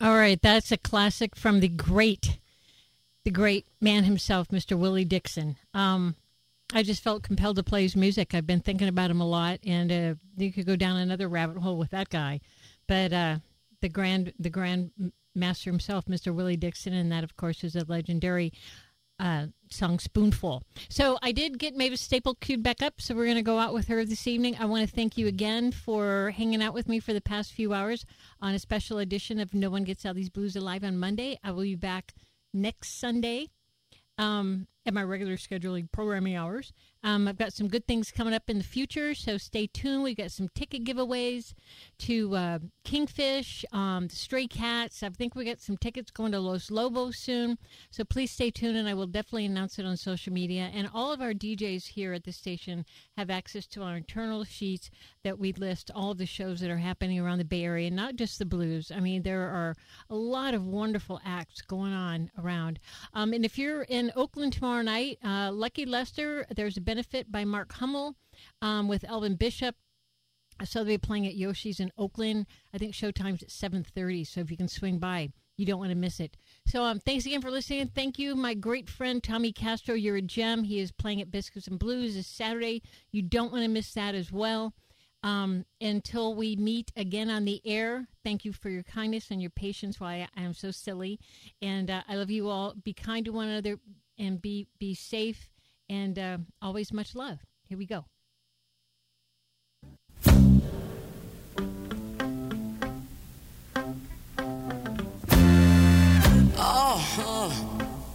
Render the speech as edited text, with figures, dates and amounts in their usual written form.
All right, that's a classic from the great man himself, Mr. Willie Dixon. I just felt compelled to play his music. I've been thinking about him a lot, and you could go down another rabbit hole with that guy. But the grand master himself, Mr. Willie Dixon, and that, of course, is a legendary song Spoonful. So I did get Mavis Staple queued back up, so we're going to go out with her this evening. I want to thank you again for hanging out with me for the past few hours on a special edition of No One Gets Out These Blues Alive on Monday. I will be back next Sunday at my regular scheduled programming hours. I've got some good things coming up in the future, so stay tuned. We've got some ticket giveaways to Kingfish, the Stray Cats. I think we got some tickets going to Los Lobos soon, so please stay tuned, and I will definitely announce it on social media. And all of our DJs here at the station have access to our internal sheets that we list all of the shows that are happening around the Bay Area, not just the blues. I mean, there are a lot of wonderful acts going on around. And if you're in Oakland tomorrow night, Lucky Lester, there's a benefit by Mark Hummel with Elvin Bishop. So they'll be playing at Yoshi's in Oakland. I think showtime's at 7:30, so if you can swing by, you don't want to miss it. So thanks again for listening. Thank you, my great friend Tommy Castro. You're a gem. He is playing at Biscuits and Blues this Saturday. You don't want to miss that as well. Until we meet again on the air, thank you for your kindness and your patience while I am so silly. And I love you all. Be kind to one another and be safe. And always much love. Here we go. Oh,